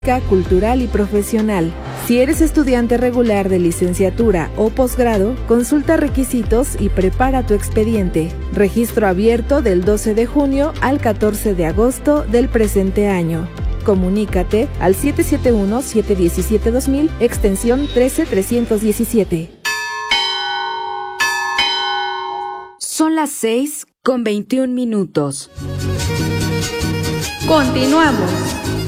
cultural y profesional. Si eres estudiante regular de licenciatura o posgrado, consulta requisitos y prepara tu expediente. Registro abierto del 12 de junio al 14 de agosto del presente año. Comunícate al 771-717-2000, extensión 13317. Son las 6:21. Continuamos.